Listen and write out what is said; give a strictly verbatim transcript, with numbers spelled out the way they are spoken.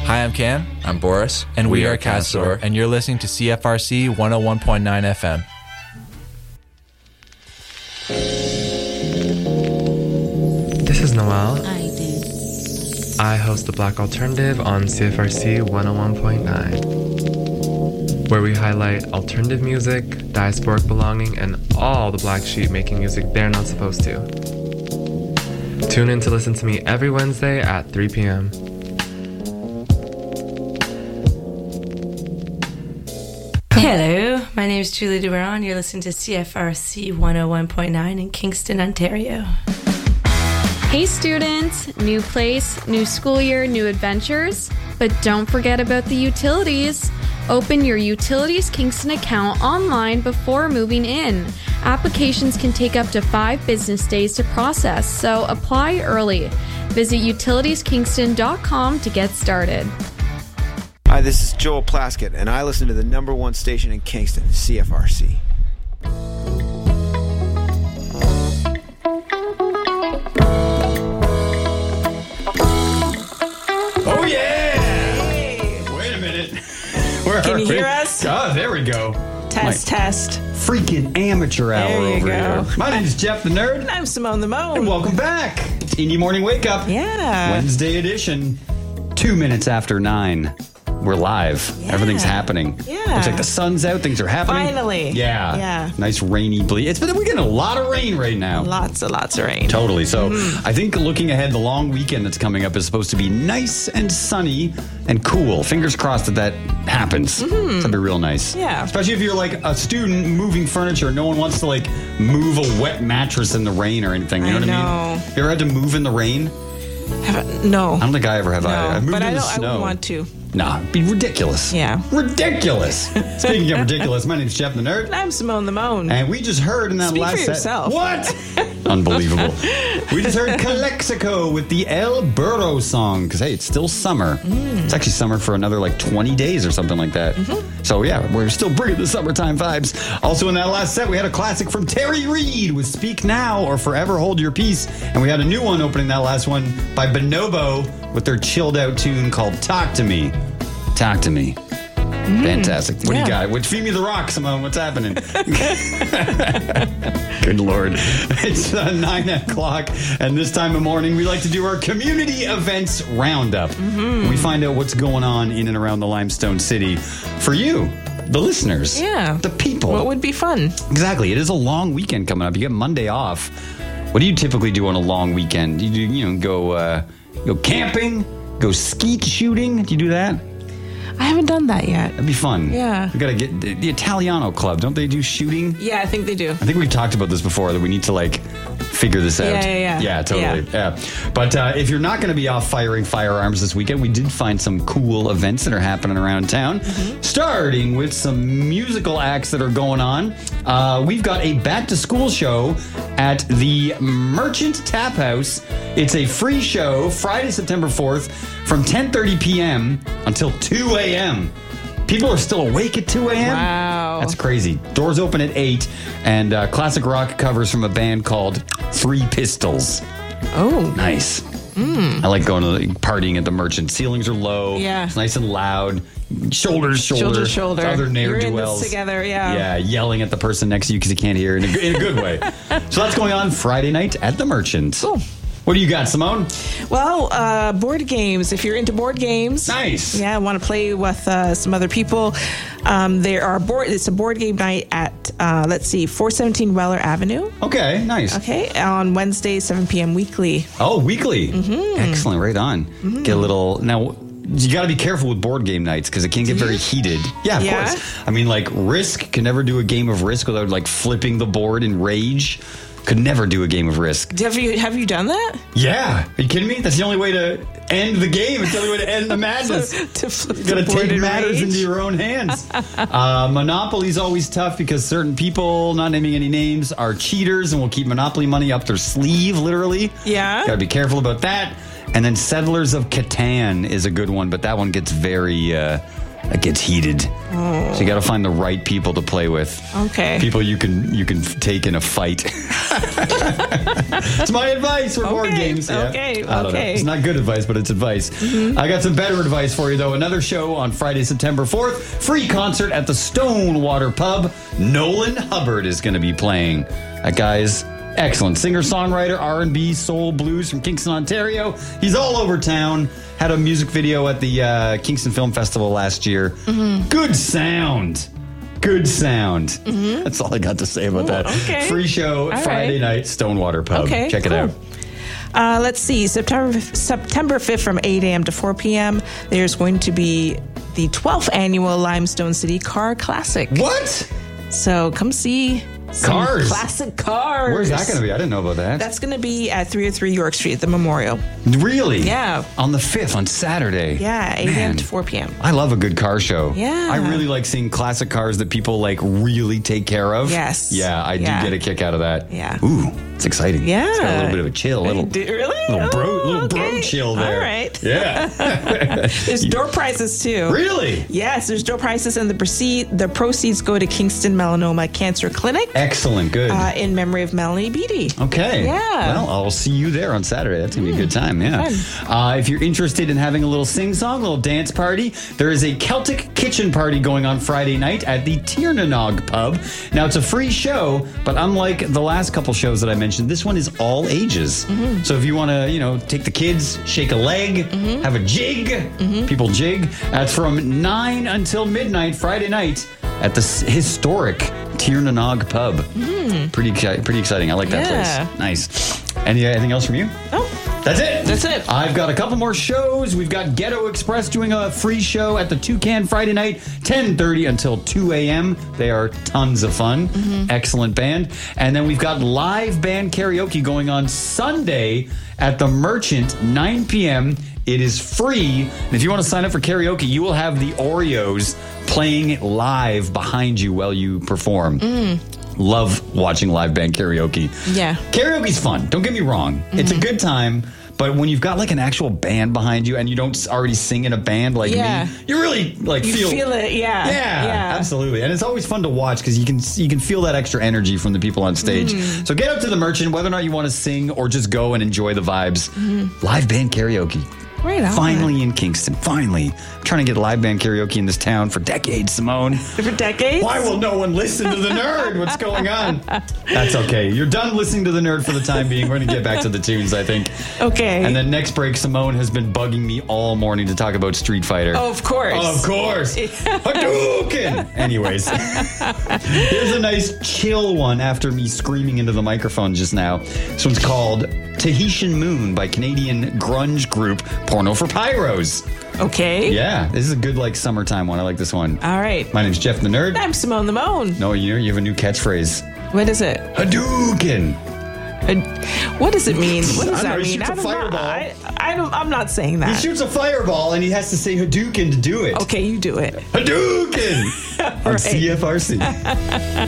Hi, I'm Cam. I'm Boris. And we, we are, are Castore. And you're listening to C F R C one oh one point nine F M. This is Noel. I did. I host the Black Alternative on C F R C one oh one point nine, where we highlight alternative music, diasporic belonging, and all the black sheep making music they're not supposed to. Tune in to listen to me every Wednesday at three p.m. Hello, my name is Julie Duberon. You're listening to C F R C one oh one point nine in Kingston, Ontario. Hey students, new place, new school year, new adventures. But don't forget about the utilities. Open your Utilities Kingston account online before moving in. Applications can take up to five business days to process, so apply early. Visit utilities kingston dot com to get started. Hi, this is Joel Plaskett, and I listen to the number one station in Kingston, C F R C. Oh, yeah! Hey. Wait a minute. Where Can are you we? hear us? Oh, there we go. Test, My test. freaking amateur hour There you over go. here. My name is Jeff the Nerd. And I'm Simone the Moan. And welcome back. Indie Morning Wake Up. Yeah. Wednesday edition. Two minutes after nine. We're live. Yeah. Everything's happening. Yeah. Looks like the sun's out. Things are happening. Finally. Yeah. Yeah. Nice rainy bleak. It's been, we're getting a lot of rain right now. Lots and lots of rain. Totally. So Mm-hmm. I think looking ahead, the long weekend that's coming up is supposed to be nice and sunny and cool. Fingers crossed that that happens. Mm-hmm. That'd be real nice. Yeah. Especially if you're like a student moving furniture. No one wants to like move a wet mattress in the rain or anything. You know I what I know. mean? You ever had to move in the rain? Have, no. I don't think I ever have. no. I, I moved but in I the don't. I snow. wouldn't want to. Nah, it'd be ridiculous. Yeah. Ridiculous. Speaking of ridiculous, my name's Jeff the Nerd. And I'm Simone the Moan. And we just heard in that Speak last for set. yourself. What? Unbelievable. We just heard Calexico with the El Burro song. Because, hey, it's still summer. Mm. It's actually summer for another like twenty days or something like that. Mm-hmm. So, yeah, we're still bringing the summertime vibes. Also, in that last set, we had a classic from Terry Reid with Speak Now or Forever Hold Your Peace. And we had a new one opening that last one by Bonobo with their chilled out tune called Talk to Me. Talk to me. Mm. Fantastic. What yeah. do you got? What, feed me the rock, Simone. What's happening? Good Lord. It's uh, nine o'clock, and this time of morning, we like to do our community events roundup. Mm-hmm. We find out what's going on in and around the Limestone City for you, the listeners. Yeah. The people. What would be fun? Exactly. It is a long weekend coming up. You get Monday off. What do you typically do on a long weekend? You do, you know, go uh, go camping, go skeet shooting. Do you do that? I haven't done that yet. That'd be fun. Yeah. We got to get the, the Italiano Club. Don't they do shooting? Yeah, I think they do. I think we've talked about this before, that we need to like figure this out. Yeah, yeah, yeah. Yeah, totally. Yeah. yeah. But uh, if you're not going to be off firing firearms this weekend, we did find some cool events that are happening around town, mm-hmm. starting with some musical acts that are going on. Uh, we've got a back to school show at the Merchant Tap House. It's a free show Friday, September fourth from ten thirty p.m. until two a.m. People are still awake at two a.m. Wow. That's crazy. Doors open at eight, and uh, classic rock covers from a band called Three Pistols. Oh. Nice. Mm. I like going to the, partying at the Merchant. Ceilings are low. Yeah. It's nice and loud. Shoulder to shoulder. Shoulder to shoulder. Other You're in ne'er-do-wells. this together, yeah. Yeah, yelling at the person next to you because you can't hear in a, in a good way. So that's going on Friday night at the Merchant. Cool. What do you got, Simone? Well, uh, board games. If you're into board games, nice. Yeah, want to play with uh, some other people. Um, there are board. It's a board game night at uh, let's see, four seventeen Weller Avenue. Okay, nice. Okay, on Wednesday, seven p.m. weekly. Oh, weekly. Mm-hmm. Excellent. Right on. Mm-hmm. Get a little now. You got to be careful with board game nights because it can get very heated. Yeah, of Yeah? course. I mean, like Risk can never do a game of Risk without like flipping the board in rage. Could never do a game of Risk. Have you have you done that? Yeah. Are you kidding me? That's the only way to end the game. It's the only way to end the madness. To flip You got to the board take in matters rage? into your own hands. uh, Monopoly's always tough because certain people, not naming any names, are cheaters and will keep Monopoly money up their sleeve, literally. Yeah. Got to be careful about that. And then Settlers of Catan is a good one, but that one gets very, uh, that gets heated. Oh. So you got to find the right people to play with. Okay. People you can you can take in a fight. It's my advice for board Okay, games. Yeah. okay, I don't know. okay. It's not good advice, but it's advice. Mm-hmm. I got some better advice for you, though. Another show on Friday, September fourth. Free concert at the Stonewater Pub. Nolan Hubbard is going to be playing. That guy's excellent. Singer-songwriter, R and B, soul, blues from Kingston, Ontario. He's all over town. Had a music video at the uh, Kingston Film Festival last year. Mm-hmm. Good sound. Good sound. Mm-hmm. That's all I got to say about Ooh, that. okay. Free show, All Friday right. night, Stonewater Pub. Okay, Check it cool. out. Uh, let's see, September September fifth from eight a.m. to four p.m. There's going to be the twelfth annual Limestone City Car Classic. What? So come see some Cars. classic cars. Where's that going to be? I didn't know about that. That's going to be at three oh three York Street at the Memorial. Really? Yeah. On the fifth, on Saturday. Yeah, eight a.m. Man, to four p.m. I love a good car show. Yeah. I really like seeing classic cars that people like really take care of. Yes. Yeah, I Yeah. do get a kick out of that. Yeah. Ooh, it's exciting. Yeah. It's got a little bit of a chill. A little, Do- really? little bro, Oh, little bro okay. chill there. All right. Yeah. There's door prizes too. Really? Yes, there's door prizes, and the proceed the proceeds go to Kingston Melanoma Cancer Clinic Excellent. Good. uh, in memory of Melanie Beatty. Okay. Yeah. Well, I'll see you there on Saturday. That's going to be a good time. Yeah. fun. Uh, if you're interested in having a little sing-song, a little dance party, there is a Celtic kitchen party going on Friday night at the Tiernanog Pub. Now, it's a free show, but unlike the last couple shows that I mentioned, this one is all ages. Mm-hmm. So if you want to, you know, take the kids, shake a leg, Mm-hmm. have a jig, people jig, that's from nine until midnight Friday night at the s- historic Tiernanog Pub. Pretty, exci- pretty exciting. I like that Mm-hmm. Yeah. place. Nice. Any anything else from you? Oh, That's it. That's it. I've got a couple more shows. We've got Ghetto Express doing a free show at the Toucan Friday night, ten thirty until two a.m. They are tons of fun. Mm-hmm. Excellent band. And then we've got live band karaoke going on Sunday at the Merchant, nine p.m. It is free. And if you want to sign up for karaoke, you will have the Oreos playing live behind you while you perform. Love watching live band karaoke. Yeah. Karaoke's fun. Don't get me wrong. It's a good time. But when you've got like an actual band behind you and you don't s- already sing in a band like Yeah. me, you really like you feel, feel, it, yeah. Yeah, Yeah. absolutely. And it's always fun to watch because you can you can feel that extra energy from the people on stage. So get up to the Merchant, whether or not you want to sing or just go and enjoy the vibes. Live band karaoke. Right on. Finally in Kingston. Finally. I'm trying to get live band karaoke in this town for decades, Simone. For decades? Why will no one listen to the nerd? What's going on? That's okay. You're done listening to the nerd for the time being. We're going to get back to the tunes, I think. Okay. And then next break, Simone has been bugging me all morning to talk about Street Fighter. Oh, of course. Of course. Hadouken! Anyways, here's a nice chill one after me screaming into the microphone just now. This one's called Tahitian Moon by Canadian grunge group Porno for Pyros. Okay. Yeah, this is a good like summertime one. I like this one. All right. My name's Jeff the Nerd. I'm Simone the Moan. No, you know, you have a new catchphrase. What is it? Hadouken! Uh, What does it mean? What does I don't that know, he mean? shoots a don't know. fireball. I, I don't, I'm not saying He that. shoots a fireball and he has to say Hadouken to do it. Okay, you do it. Hadouken! On Right. C F R C.